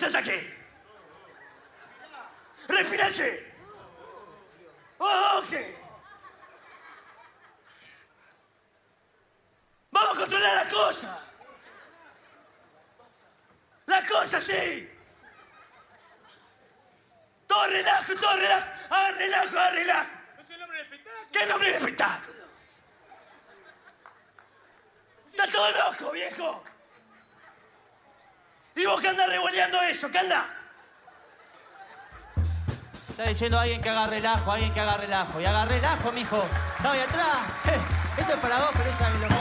Sentate aquí. Respirate. Ok. Vamos a controlar la cosa. La cosa, sí. Todo relajo, todo relajo. Ah, relajo, ah, relajo. ¿No es el nombre del espectáculo? ¿Qué nombre de espectáculo? Está todo loco, viejo. ¿Y vos qué andás revoleando eso? ¿Qué andás? Está diciendo alguien que haga relajo, alguien que haga relajo. Y haga relajo, mijo. Está ahí atrás. Esto es para vos, pero esa es lo